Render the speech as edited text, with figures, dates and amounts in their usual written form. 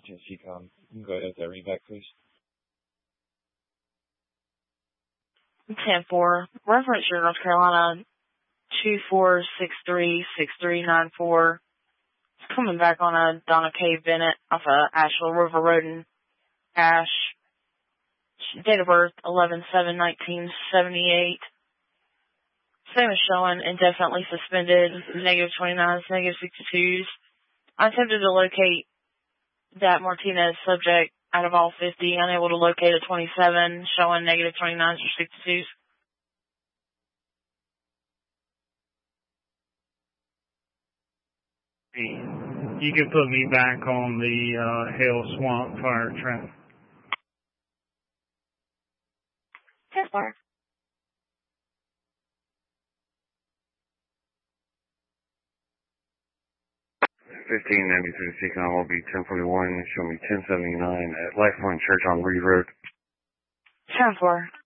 CCOM. You can go ahead with that readback, please. 10-4. Reference your North Carolina 24636394. It's coming back on a Donna K. Bennett off of Asheville River Road in Ash. Date of birth 11/7/1978. Same as showing indefinitely suspended, -29s, -62s. I attempted to locate that Martinez subject out of all 50, unable to locate a 27 showing -29s or 62s. You can put me back on the Hale Swamp fire trap. 10-4. 1593 CCOM will be 1041. Show me 1079 at Lifeline Church on Reed Road. 10-4.